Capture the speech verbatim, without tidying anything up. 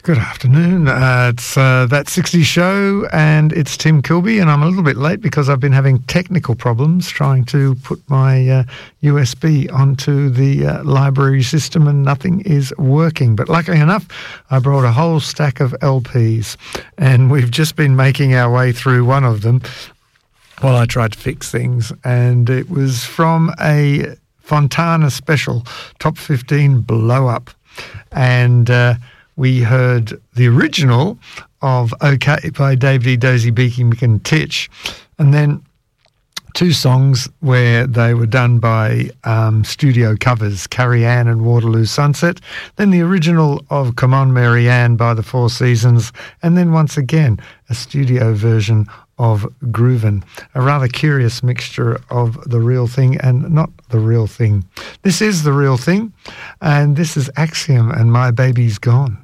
Good afternoon. Uh, it's uh, That sixties Show, and it's Tim Kilby, and I'm a little bit late because I've been having technical problems trying to put my uh, U S B onto the uh, library system, and nothing is working. But luckily enough, I brought a whole stack of L Ps, and we've just been making our way through one of them while I tried to fix things, and it was from a Fontana special, Top fifteen Blow Up, and uh, we heard the original of OK by David E. Dozy, Beaky, Mick and Titch, and then two songs where they were done by um, studio covers, Carrie Ann and Waterloo Sunset, then the original of Come On Mary Ann by the Four Seasons, and then once again a studio version of Groovin', a rather curious mixture of the real thing and not the real thing. This is the real thing, and this is Axiom and My Baby's Gone.